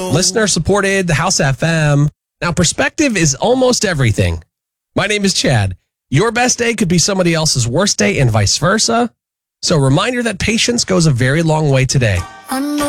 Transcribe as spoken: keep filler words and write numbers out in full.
Listener supported, the House F M. Now, perspective is almost everything. My name is Chad. Your best day could be somebody else's worst day and vice versa. So, a reminder that patience goes a very long way today. I know